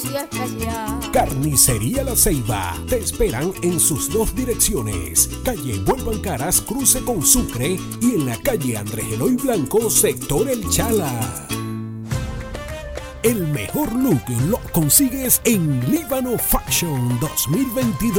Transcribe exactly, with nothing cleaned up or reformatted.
precio especial. Carnicería La Ceiba. Te esperan en sus dos direcciones. Calle Vuelvan Caras, cruce con Sucre, y en la calle Andrés Eloy Blanco, sector El Chala. El mejor look lo consigues en Líbano Fashion dos mil veintidós.